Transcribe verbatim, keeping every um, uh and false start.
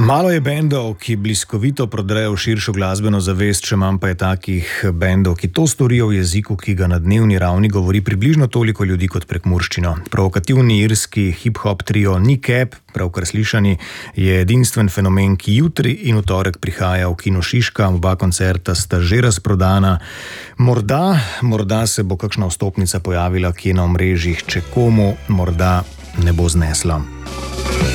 Malo je bendov, ki bliskovito prodrejo v širšo glasbeno zavest, še manj pa je takih bendov, ki to storijo v jeziku, ki ga na dnevni ravni govori približno toliko ljudi kot prekmurščino. Provokativni irski hip-hop trio Ni-Cap, pravkar slišani, je edinstven fenomen, ki jutri in v torek prihaja v Kino Šiška. Oba koncerta sta že razprodana. Morda, morda se bo kakšna vstopnica pojavila kje na omrežjih, če komu morda ne bo zneslo.